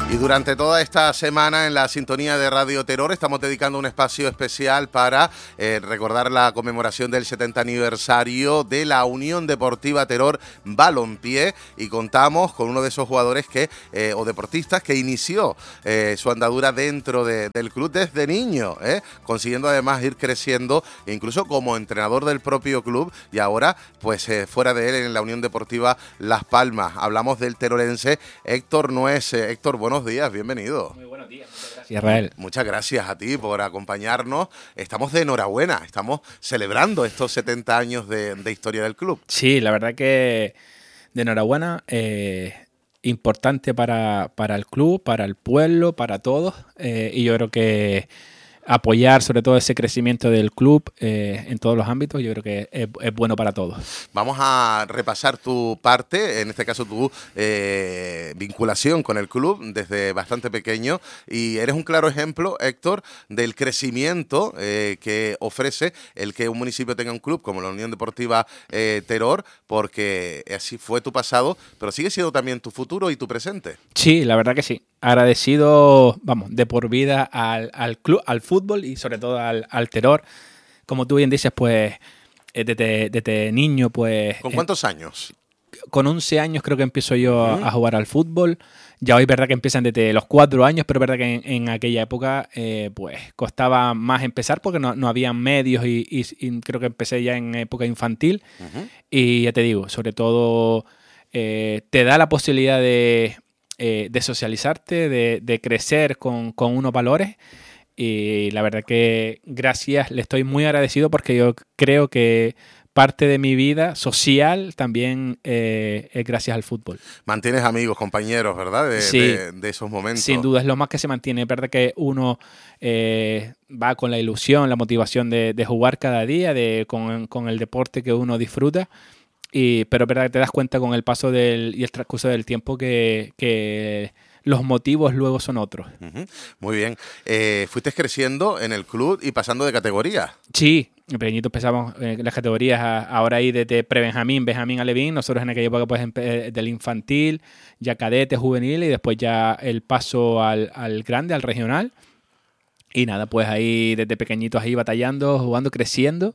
Y durante toda esta semana en la sintonía de Radio Terror estamos dedicando un espacio especial para recordar la conmemoración del 70 aniversario de la Unión Deportiva Terror Balompié, y contamos con uno de esos jugadores o deportistas que inició su andadura dentro del club desde niño, consiguiendo además ir creciendo incluso como entrenador del propio club, y ahora pues fuera de él en la Unión Deportiva Las Palmas. Hablamos del terorense Héctor Nuez. Héctor, buenos días, bienvenido. Muy buenos días, muchas gracias, Israel. Muchas gracias a ti por acompañarnos. Estamos de enhorabuena, estamos celebrando estos 70 años de historia del club. Sí, la verdad que de enhorabuena, importante para el club, para el pueblo, para todos, y yo creo que apoyar sobre todo ese crecimiento del club en todos los ámbitos, yo creo que es bueno para todos. Vamos a repasar tu parte, en este caso tu vinculación con el club desde bastante pequeño, y eres un claro ejemplo, Héctor, del crecimiento que ofrece el que un municipio tenga un club como la Unión Deportiva Terror, porque así fue tu pasado, pero sigue siendo también tu futuro y tu presente. Sí, la verdad que sí. Agradecido, vamos, de por vida al club, al fútbol y sobre todo al Terror. Como tú bien dices, pues desde niño, pues... ¿Con cuántos años? Con 11 años creo que empiezo yo a jugar al fútbol. Ya hoy es verdad que empiezan desde los 4 años, pero es verdad que en aquella época pues costaba más empezar porque no había medios y creo que empecé ya en época infantil. Y ya te digo, sobre todo te da la posibilidad de socializarte, de crecer con unos valores, y la verdad que gracias, le estoy muy agradecido porque yo creo que parte de mi vida social también es gracias al fútbol. Mantienes amigos, compañeros, ¿verdad? Sí, de esos momentos. Sin duda es lo más que se mantiene. Es verdad que uno va con la ilusión, la motivación de jugar cada día, con el deporte que uno disfruta. Pero es verdad que te das cuenta con el paso y el transcurso del tiempo que los motivos luego son otros. Muy bien. Fuiste creciendo en el club y pasando de categoría. Sí, en pequeñito empezamos las categorías ahora ahí desde pre-Benjamín, Benjamín a Levín. Nosotros en aquella época pues del infantil, ya cadete, juvenil, y después ya el paso al grande, al regional. Y nada, pues ahí desde pequeñitos ahí batallando, jugando, creciendo.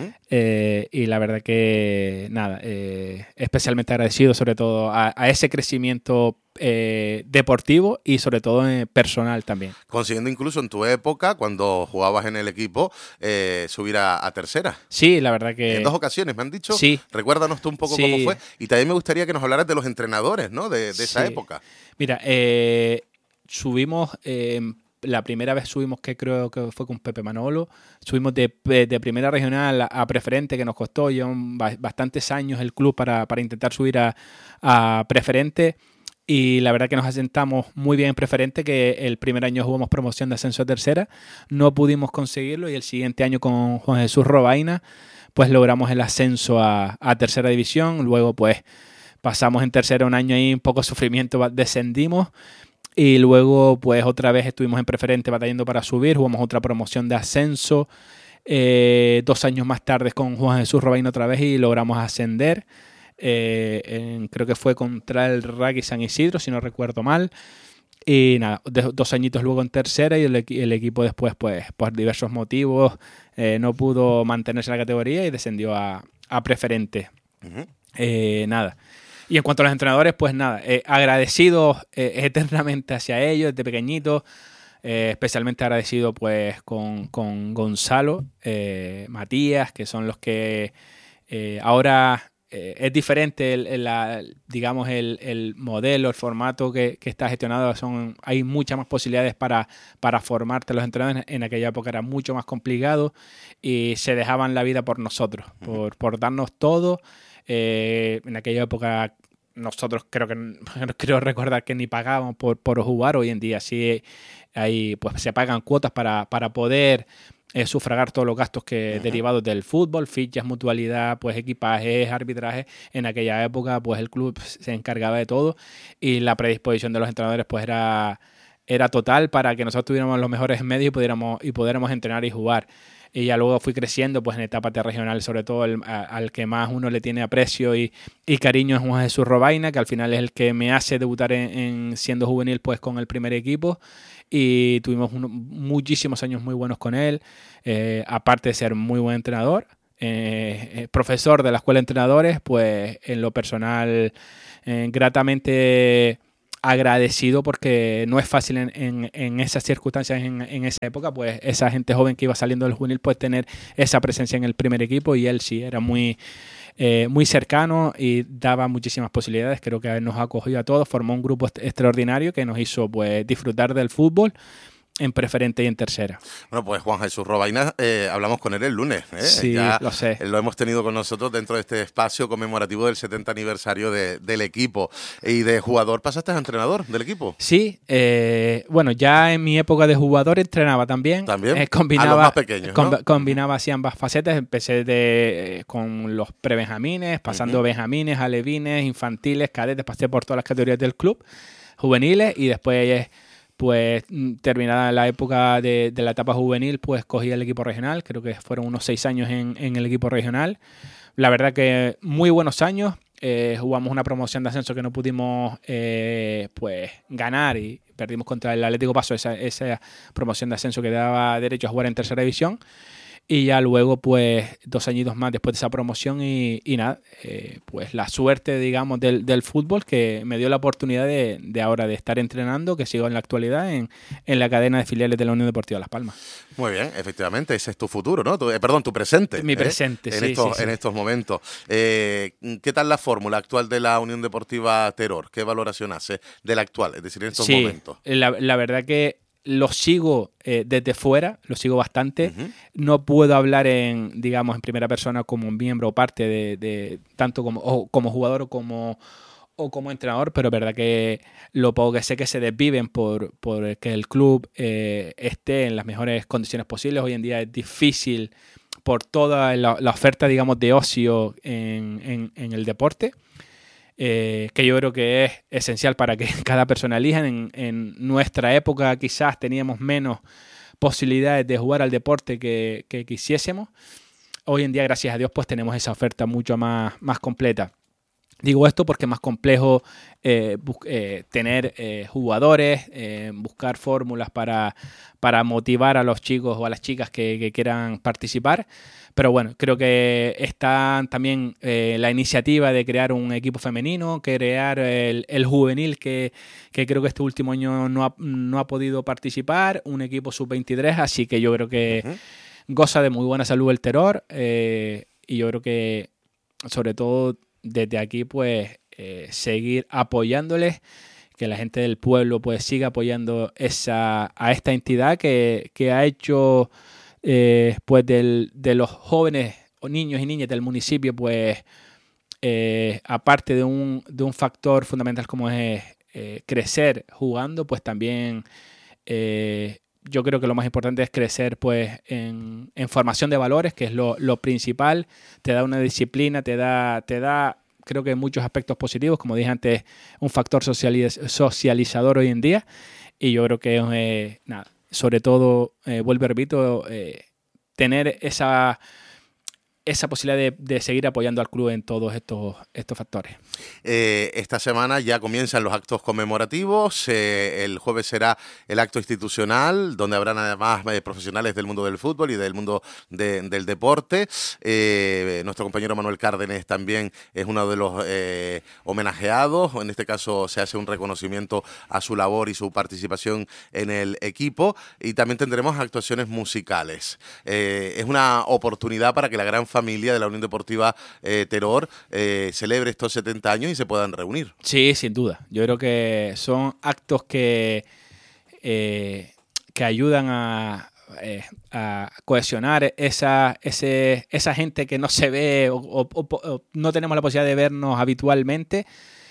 Y la verdad que nada, especialmente agradecido sobre todo a ese crecimiento deportivo y sobre todo personal también. Consiguiendo incluso en tu época, cuando jugabas en el equipo, subir a tercera. Sí, la verdad que... En 2 ocasiones, me han dicho. Sí. Recuérdanos tú un poco cómo fue. Y también me gustaría que nos hablaras de los entrenadores, ¿no? De esa época. Mira, subimos... La primera vez subimos, que creo que fue con Pepe Manolo, subimos de primera regional a preferente, que nos costó ya bastantes años el club para intentar subir a preferente, y la verdad que nos asentamos muy bien en preferente, que el primer año jugamos promoción de ascenso a tercera, no pudimos conseguirlo, y el siguiente año con Juan Jesús Robaina pues logramos el ascenso a tercera división. Luego pues pasamos en tercera un año ahí, un poco de sufrimiento, descendimos. Y luego, pues otra vez estuvimos en preferente batallando para subir, jugamos otra promoción de ascenso. 2 años más tarde con Juan Jesús Robaina otra vez y logramos ascender. Creo que fue contra el Rugby San Isidro, si no recuerdo mal. Y nada, 2 añitos luego en tercera, y el equipo después, pues por diversos motivos, no pudo mantenerse en la categoría y descendió a preferente. Nada. Y en cuanto a los entrenadores, pues nada, agradecido eternamente hacia ellos desde pequeñito, especialmente agradecido pues con Gonzalo, Matías, que son los que ahora es diferente digamos el modelo, el formato que está gestionado. Hay muchas más posibilidades para formarte los entrenadores. En aquella época era mucho más complicado y se dejaban la vida por nosotros, por darnos todo. En aquella época nosotros creo recordar que ni pagábamos por jugar. Hoy en día sí pues se pagan cuotas para poder sufragar todos los gastos derivados del fútbol, fichas, mutualidad, pues equipajes, arbitraje. En aquella época pues el club se encargaba de todo, y la predisposición de los entrenadores pues era total para que nosotros tuviéramos los mejores medios y pudiéramos entrenar y jugar. y ya luego fui creciendo pues en etapas de regional, sobre todo al que más uno le tiene aprecio y cariño es Juan Jesús Robaina, que al final es el que me hace debutar en siendo juvenil pues con el primer equipo, y tuvimos muchísimos años muy buenos con él, aparte de ser muy buen entrenador, profesor de la escuela de entrenadores, pues en lo personal gratamente agradecido, porque no es fácil en esas circunstancias, en esa época, pues esa gente joven que iba saliendo del juvenil, pues tener esa presencia en el primer equipo, y él sí era muy cercano y daba muchísimas posibilidades. Creo que nos ha acogido a todos, formó un grupo extraordinario que nos hizo pues disfrutar del fútbol en preferente y en tercera. Bueno, pues Juan Jesús Robaina, hablamos con él el lunes. Sí, ya lo sé. Lo hemos tenido con nosotros dentro de este espacio conmemorativo del 70 aniversario del equipo. ¿Y de jugador pasaste a entrenador del equipo? Sí, bueno, ya en mi época de jugador entrenaba también. También, combinaba, a los más pequeños, ¿no? Combinaba así ambas facetas. Empecé con los prebenjamines, pasando benjamines, alevines, infantiles, cadetes, pasé por todas las categorías del club, juveniles, y después pues terminada la época de la etapa juvenil, pues cogí el equipo regional. Creo que fueron unos 6 años en el equipo regional. La verdad que muy buenos años. Jugamos una promoción de ascenso que no pudimos pues ganar, y perdimos contra el Atlético Paso esa promoción de ascenso que daba derecho a jugar en tercera división. Y ya luego, pues, 2 añitos más después de esa promoción y nada, pues la suerte, digamos, del fútbol, que me dio la oportunidad de ahora de estar entrenando, que sigo en la actualidad en la cadena de filiales de la Unión Deportiva Las Palmas. Muy bien, efectivamente, ese es tu futuro, ¿no? Tu presente. Mi presente, sí. En estos momentos. ¿Qué tal la fórmula actual de la Unión Deportiva Teror? ¿Qué valoración hace de la actual, es decir, en estos momentos? La verdad que lo sigo desde fuera, lo sigo bastante. No puedo hablar en primera persona como miembro o parte de tanto como jugador o como entrenador, pero es verdad que lo poco que sé que se desviven por que el club esté en las mejores condiciones posibles. Hoy en día es difícil por toda la oferta, digamos, de ocio en el deporte. Que yo creo que es esencial para que cada persona elija. En nuestra época quizás teníamos menos posibilidades de jugar al deporte que quisiésemos. Hoy en día, gracias a Dios, pues tenemos esa oferta mucho más completa. Digo esto porque es más complejo tener jugadores, buscar fórmulas para motivar a los chicos o a las chicas que quieran participar. Pero bueno, creo que está también la iniciativa de crear un equipo femenino, crear el juvenil que creo que este último año no ha podido participar, un equipo sub-23, así que yo creo que goza de muy buena salud el Teror, y yo creo que sobre todo desde aquí pues seguir apoyándoles, que la gente del pueblo pues siga apoyando a esta entidad que ha hecho pues de los jóvenes o niños y niñas del municipio, pues aparte de un factor fundamental como es crecer jugando, pues también yo creo que lo más importante es crecer pues en formación de valores, que es lo principal. Te da una disciplina, te da creo que muchos aspectos positivos, como dije antes, un factor socializador hoy en día, y yo creo que sobre todo, vuelvo y repito, tener esa posibilidad de seguir apoyando al club en todos estos factores. Esta semana ya comienzan los actos conmemorativos. El jueves será el acto institucional, donde habrán además profesionales del mundo del fútbol y del mundo del deporte. Nuestro compañero Manuel Cárdenes también es uno de los homenajeados. En este caso se hace un reconocimiento a su labor y su participación en el equipo. Y también tendremos actuaciones musicales. Es una oportunidad para que la gran familia de la Unión Deportiva Teror celebre estos 70 años y se puedan reunir. Sí, sin duda. Yo creo que son actos que ayudan a cohesionar esa gente que no se ve o no tenemos la posibilidad de vernos habitualmente.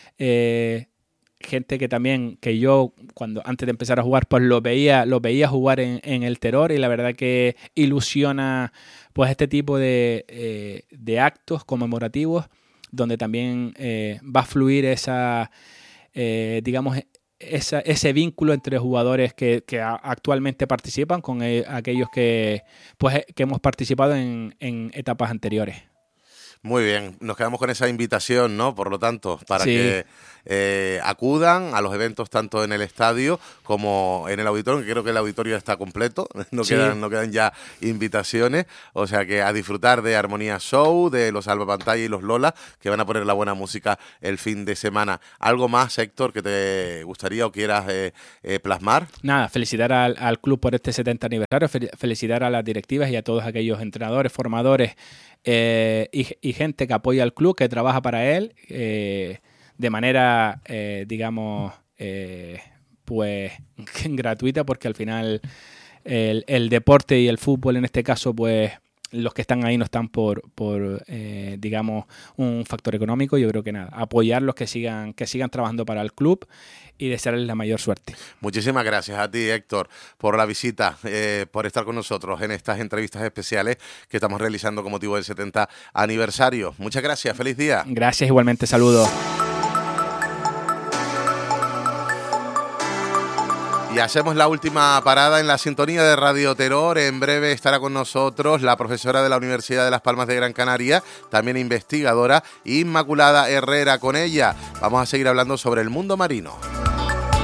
Gente que también, que yo antes de empezar a jugar, pues lo veía jugar en el Teror, y la verdad que ilusiona pues este tipo de actos conmemorativos, donde también va a fluir esa ese vínculo entre jugadores que actualmente participan con aquellos que hemos participado en etapas anteriores. Muy bien, nos quedamos con esa invitación, ¿no? Por lo tanto, para Sí. que acudan a los eventos tanto en el estadio como en el auditorio, que creo que el auditorio está completo, no quedan ya invitaciones, o sea que a disfrutar de Armonía Show, de los Salvapantalla y los Lola, que van a poner la buena música el fin de semana. ¿Algo más, Héctor, que te gustaría o quieras plasmar? Nada, felicitar al club por este 70 aniversario, felicitar a las directivas y a todos aquellos entrenadores, formadores y gente que apoya al club, que trabaja para él de manera, digamos, pues gratuita, porque al final el deporte y el fútbol en este caso, pues los que están ahí no están por digamos, un factor económico. Yo creo que nada, apoyarlos, que sigan trabajando para el club y desearles la mayor suerte. Muchísimas gracias a ti, Héctor, por la visita, por estar con nosotros en estas entrevistas especiales que estamos realizando con motivo del 70 aniversario. Muchas gracias, feliz día. Gracias, igualmente, saludos. Y hacemos la última parada en la sintonía de Radio Terror. En breve estará con nosotros la profesora de la Universidad de Las Palmas de Gran Canaria, también investigadora, Inmaculada Herrera. Con ella vamos a seguir hablando sobre el mundo marino.